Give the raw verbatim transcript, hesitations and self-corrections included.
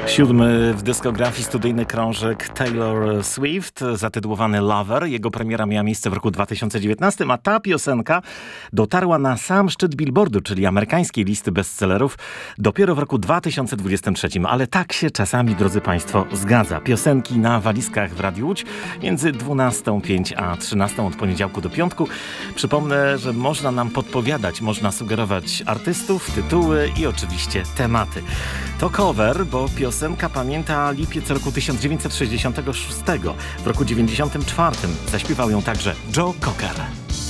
Siódmy w dyskografii studyjny krążek Taylor Swift, zatytułowany Lover. Jego premiera miała miejsce w roku dwa tysiące dziewiętnastym, a ta piosenka dotarła na sam szczyt Billboardu, czyli amerykańskiej listy bestsellerów, dopiero w roku dwa tysiące dwudziestym trzecim. Ale tak się czasami, drodzy Państwo, zgadza. Piosenki na walizkach w Radiu Łódź między dwunastą pięć a trzynastą od poniedziałku do piątku. Przypomnę, że można nam podpowiadać, można sugerować artystów, tytuły i oczywiście tematy. To cover, bo piosenka pamięta lipiec roku tysiąc dziewięćset sześćdziesiątego szóstego. W roku dziewięćdziesiątym czwartym zaśpiewał ją także Joe Cocker.